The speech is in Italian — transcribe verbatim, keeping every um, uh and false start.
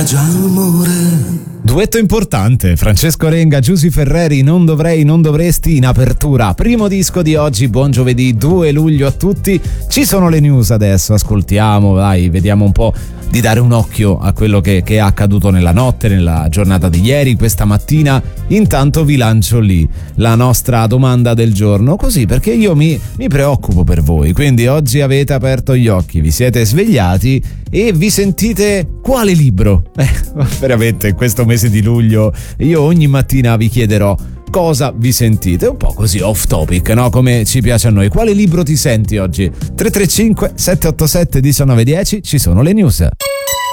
già amore. Duetto importante, Francesco Renga, Giusy Ferreri, Non dovrei, non dovresti, in apertura. Primo disco di oggi, buon giovedì due luglio a tutti. Ci sono le news adesso, ascoltiamo, dai, vediamo un po' di dare un occhio a quello che, che è accaduto nella notte, nella giornata di ieri, questa mattina. Intanto vi lancio lì la nostra domanda del giorno, così perché io mi, mi preoccupo per voi, quindi oggi avete aperto gli occhi, vi siete svegliati e vi sentite quale libro? Eh, veramente in questo mese di luglio io ogni mattina vi chiederò cosa vi sentite, un po' così off topic, no? Come ci piace a noi. Quale libro ti senti oggi? tre tre cinque sette otto sette uno nove uno zero, ci sono le news.